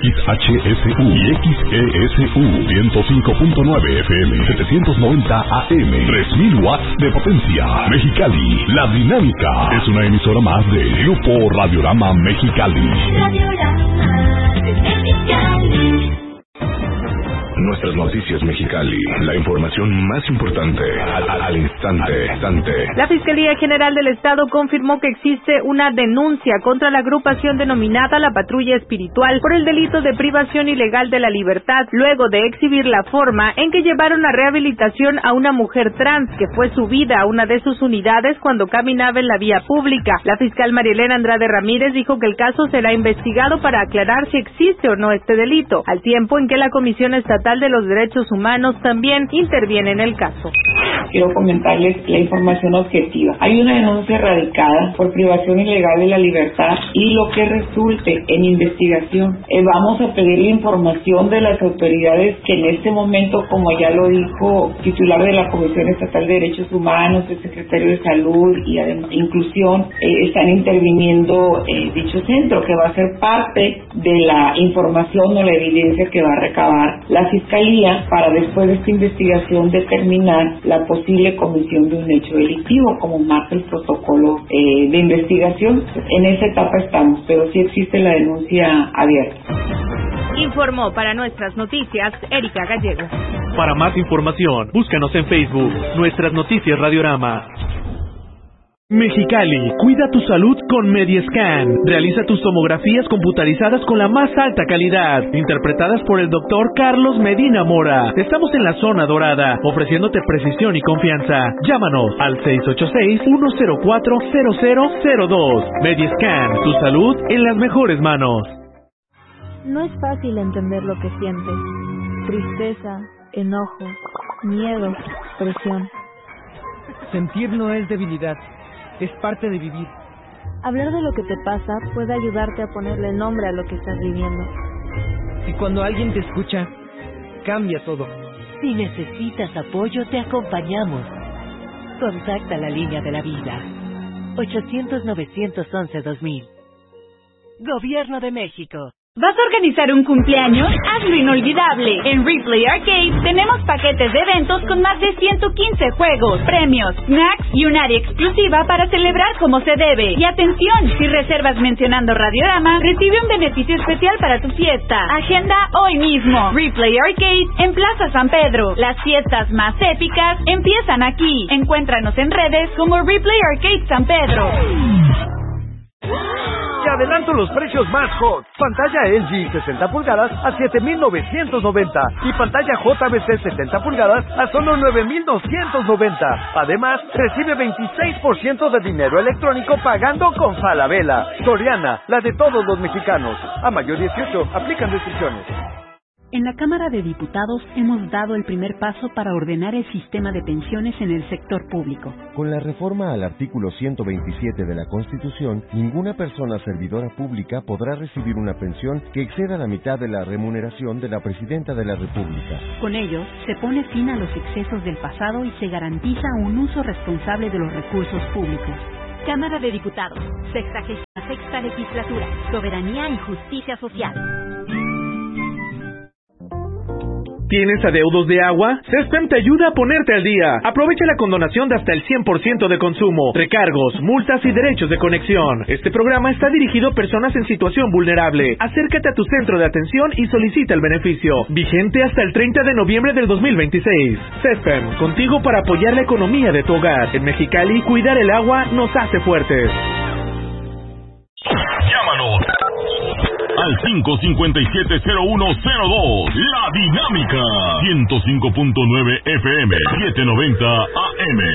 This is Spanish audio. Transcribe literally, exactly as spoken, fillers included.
X H S U y X E S U ciento cinco punto nueve F M, setecientos noventa A M, tres mil watts de potencia. Mexicali, La Dinámica es una emisora más de Grupo Radiorama Mexicali. Radiorama Mexicali. Nuestras noticias Mexicali, la información más importante al, al, al instante, instante. La Fiscalía General del Estado confirmó que existe una denuncia contra la agrupación denominada La Patrulla Espiritual por el delito de privación ilegal de la libertad, luego de exhibir la forma en que llevaron a rehabilitación a una mujer trans que fue subida a una de sus unidades cuando caminaba en la vía pública. La fiscal Marielena Andrade Ramírez dijo que el caso será investigado para aclarar si existe o no este delito, al tiempo en que la Comisión Estatal de los Derechos Humanos también interviene en el caso. Quiero comentarles la información objetiva. Hay una denuncia radicada por privación ilegal de la libertad y lo que resulte en investigación. Eh, vamos a pedir la información de las autoridades que en este momento, como ya lo dijo titular de la Comisión Estatal de Derechos Humanos, el secretario de Salud y además Inclusión, eh, están interviniendo eh, dicho centro, que va a ser parte de la información o la evidencia que va a recabar la Fiscalía para después de esta investigación determinar la posible comisión de un hecho delictivo, como marca el protocolo eh, de investigación. En esa etapa estamos, pero sí existe la denuncia abierta. Informó para Nuestras Noticias Erika Gallego. Para más información, búscanos en Facebook, Nuestras Noticias Radiorama. Mexicali, cuida tu salud con Mediescan. Realiza tus tomografías computarizadas con la más alta calidad, interpretadas por el doctor Carlos Medina Mora. Estamos en la zona dorada, ofreciéndote precisión y confianza. Llámanos al seis ocho seis, uno cero cuatro, cero cero cero dos. Mediescan, tu salud en las mejores manos. No es fácil entender lo que sientes. Tristeza, enojo, miedo, presión. Sentir no es debilidad. Es parte de vivir. Hablar de lo que te pasa puede ayudarte a ponerle nombre a lo que estás viviendo. Y cuando alguien te escucha, cambia todo. Si necesitas apoyo, te acompañamos. Contacta la línea de la vida. ochocientos, novecientos once, dos mil. Gobierno de México. ¿Vas a organizar un cumpleaños? Hazlo inolvidable. En Replay Arcade tenemos paquetes de eventos con más de ciento quince juegos, premios, snacks y un área exclusiva para celebrar como se debe. Y atención, si reservas mencionando Radiorama, recibe un beneficio especial para tu fiesta. Agenda hoy mismo. Replay Arcade en Plaza San Pedro. Las fiestas más épicas empiezan aquí. Encuéntranos en redes como Replay Arcade San Pedro. Te adelanto los precios más hot. Pantalla L G sesenta pulgadas a siete mil novecientos noventa y pantalla J B C setenta pulgadas a solo nueve mil doscientos noventa. Además, recibe veintiséis por ciento de dinero electrónico pagando con Falabella. Soriana, la de todos los mexicanos. A mayor dieciocho, aplican restricciones. En la Cámara de Diputados hemos dado el primer paso para ordenar el sistema de pensiones en el sector público. Con la reforma al artículo ciento veintisiete de la Constitución, ninguna persona servidora pública podrá recibir una pensión que exceda la mitad de la remuneración de la Presidenta de la República. Con ello, se pone fin a los excesos del pasado y se garantiza un uso responsable de los recursos públicos. Cámara de Diputados, sexagésima sexta legislatura, soberanía y justicia social. ¿Tienes adeudos de agua? CESPEM te ayuda a ponerte al día. Aprovecha la condonación de hasta el cien por ciento de consumo, recargos, multas y derechos de conexión. Este programa está dirigido a personas en situación vulnerable. Acércate a tu centro de atención y solicita el beneficio. Vigente hasta el treinta de noviembre del dos mil veintiséis. CESPEM, contigo para apoyar la economía de tu hogar. En Mexicali, cuidar el agua nos hace fuertes. Llámanos al cinco cinco siete cero uno cero dos. La Dinámica ciento cinco punto nueve F M, setecientos noventa A M.